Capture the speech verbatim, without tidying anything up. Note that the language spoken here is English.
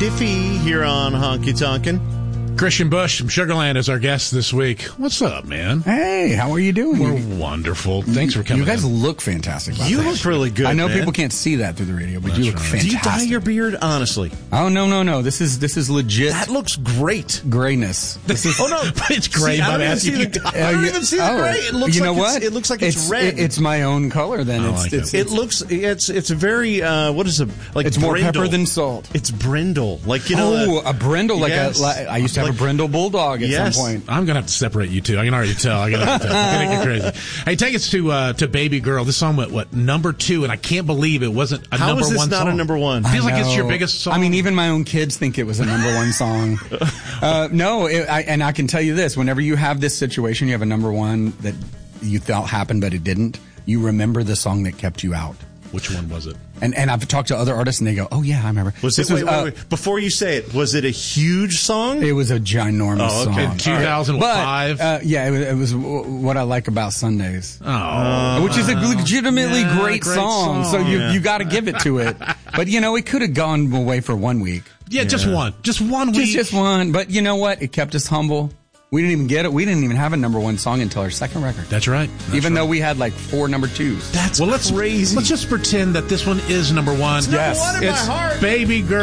Diffie here on Honky Tonkin'. Christian Bush from Sugarland is our guest this week. What's up, man? Hey, how are you doing? We're wonderful. Thanks for coming. You guys in. look fantastic. You that. look really good. I know man. people can't see that through the radio, but That's you look right. fantastic. Do you dye your beard? Honestly, oh no, no, no. This is this is legit. that looks great. Grayness. This is. Oh no, It's gray, See, I but don't even as see you- the. I don't even see the oh, gray. It looks you like know it's, what? it looks like it's, red. It, it's my own color. Then I it's, like it's, it. It looks. It's it's a very. Uh, what is it? Like it's more brindle. pepper than salt. It's brindle. Like you know. Oh, uh, a brindle like yes. a. Like, I used to have Like- a brindle bulldog at Yes. some point. I'm gonna have to separate you two. I can already tell. I can already tell. It's gonna get crazy. Hey, take us to uh, to Baby Girl. This song went what number two, and I can't believe it wasn't a How number is this one not song. a number one? Feels I like it's your know. biggest song. I mean, even my own kids think it was a number one song. Uh, no, it, I, and I can tell you this: whenever you have this situation, you have a number one that you thought happened but it didn't. You remember the song that kept you out. Which one was it? And and I've talked to other artists and they go, oh yeah, I remember. Was this it? Wait, was, wait, uh, wait. Before you say it, was it a huge song? It was a ginormous Oh, okay. song. In two thousand five. But, uh, yeah, it was, it was w- what I like about Sundays. Oh, Which is a legitimately Yeah, great, great song, song. so you Yeah. you got to give it to it. But you know, it could have gone away for one week, yeah, just one, just one week. just just one. But you know what? It kept us humble. We didn't even get it. We didn't even have a number one song until our second record. That's right. That's even right. though we had like four number twos. That's well, let's crazy. let's just pretend that this one is number one. Number Yes. one in It's my heart. Baby Girl.